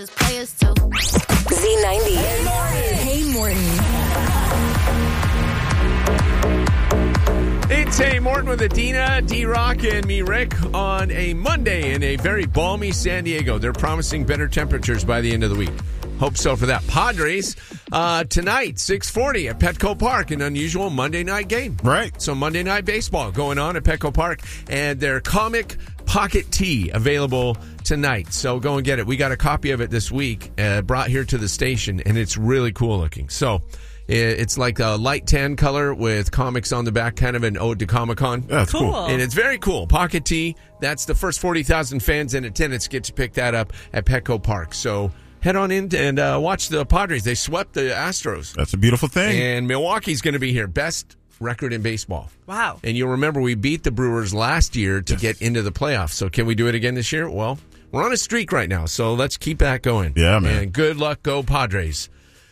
Players too. Z90. Hey, Morton. It's Hey Morton with Adina, D-Rock, and me, Rick, on a Monday in a very balmy San Diego. They're promising better temperatures by the end of the week. Hope so for that. Padres, tonight, 6:40 at Petco Park, an unusual Monday night game. Right. So Monday night baseball going on at Petco Park, and their comic pocket tee available tonight. So go and get it. We got a copy of it this week, brought here to the station, and it's really cool looking. So it's like a light tan color with comics on the back, kind of an ode to Comic-Con. That's cool. And it's very cool. Pocket tee, that's the first 40,000 fans in attendance get to pick that up at Petco Park. So head on in and watch the Padres. They swept the Astros. That's a beautiful thing. And Milwaukee's going to be here. Best record in baseball. Wow. And you'll remember we beat the Brewers last year to get into the playoffs. So can we do it again this year? Well, we're on a streak right now, so let's keep that going. Yeah, man. And good luck, go Padres.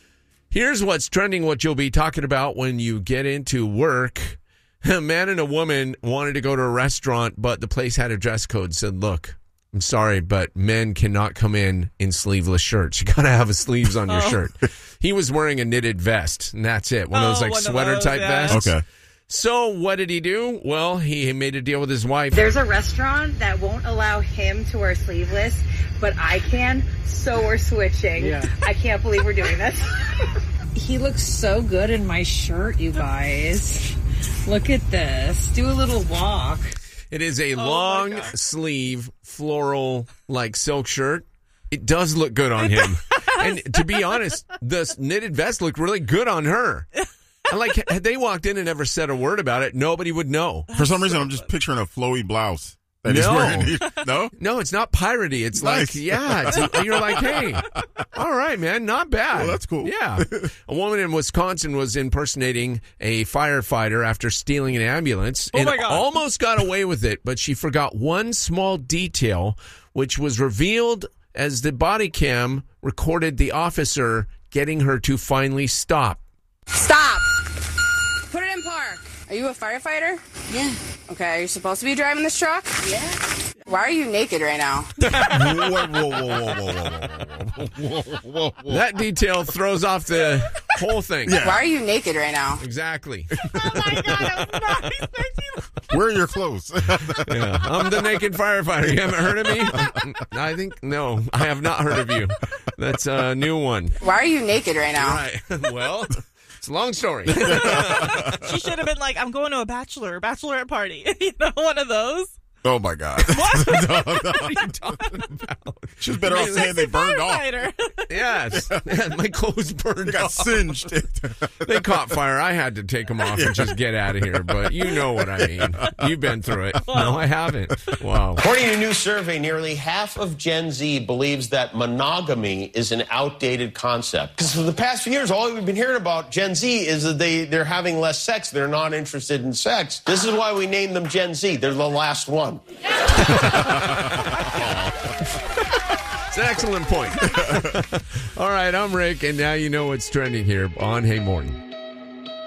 Here's what's trending, what you'll be talking about when you get into work. A man and a woman wanted to go to a restaurant, but the place had a dress code. Said, look, I'm sorry, but men cannot come in sleeveless shirts. You got to have sleeves on your shirt. He was wearing a knitted vest, and that's it. One of those like sweater-type vests. Okay. So what did he do? Well, he made a deal with his wife. There's a restaurant that won't allow him to wear sleeveless, but I can, so we're switching. Yeah. I can't believe we're doing this. He looks so good in my shirt, you guys. Look at this. Do a little walk. It is a long sleeve floral like silk shirt. It does look good on him. And to be honest, the knitted vest looked really good on her. Like, had they walked in and never said a word about it, nobody would know. For some reason, I'm just picturing a flowy blouse that he's wearing. No? No, it's not piratey. It's nice. You're like, hey, all right, man, not bad. Well, that's cool. Yeah. A woman in Wisconsin was impersonating a firefighter after stealing an ambulance and almost got away with it, but she forgot one small detail, which was revealed as the body cam recorded the officer getting her to finally stop. Stop! Put it in park. Are you a firefighter? Yeah. Okay, are you supposed to be driving this truck? Yeah. Why are you naked right now? Whoa. That detail throws off the whole thing. Yeah. Why are you naked right now? Exactly. Oh, my God. I was not expecting that. Where are your clothes? Yeah. I'm the naked firefighter. You haven't heard of me? No, I have not heard of you. That's a new one. Why are you naked right now? Right. Well, it's a long story. She should have been like, I'm going to a bachelorette party. One of those. Oh, my God. What are you talking about? She's better off saying they burned off. Yes. My clothes burned Got off. singed. They caught fire. I had to take them off and just get out of here. But you know what I mean. You've been through it. No, I haven't. Wow. According to a new survey, nearly half of Gen Z believes that monogamy is an outdated concept. Because for the past few years, all we've been hearing about Gen Z is that they're having less sex. They're not interested in sex. This is why we named them Gen Z. They're the last one. It's an excellent point. All right, I'm Rick, and now you know what's trending here on Hey Morton.